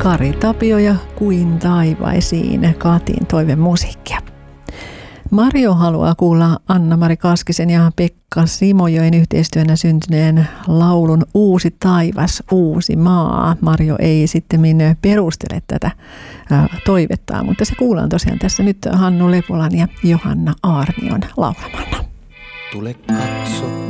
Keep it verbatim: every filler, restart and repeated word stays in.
Kari Tapio ja Kuin taivaisiin, Katin toivemusiikkia. Mario haluaa kuulla Anna-Mari Kaskisen ja Pekka Simojoen yhteistyönä syntyneen laulun Uusi taivas, uusi maa. Mario ei sitten perustele tätä toivettaan, mutta se kuullaan tosiaan tässä nyt Hannu Lepolan ja Johanna Aarnion laulamana. Tule katso